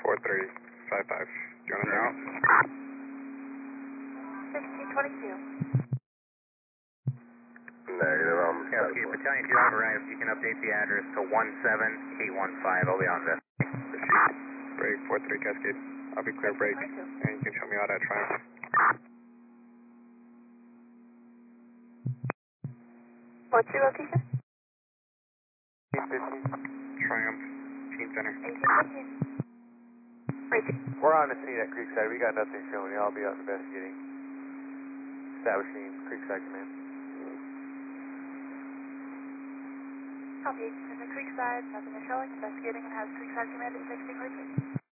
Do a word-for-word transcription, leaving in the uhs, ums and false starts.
four three five five. Do you want to know? sixteen twenty-two. Negative, I'm Cascade Battalion two have arrived. You can update the address to one seven eight one five. I'll be on this. Break four three Cascade. I'll be clear break. And you can show me out at Triumph. What's your location? Triumph, Team Center. eighteen fifteen. Breaking. We're on the scene at Creekside. We got nothing showing. I'll be out investigating. Establishing Creekside Command. Copy. In the Creekside, nothing is showing. Investigating and has Creekside Command at sixteen breaking.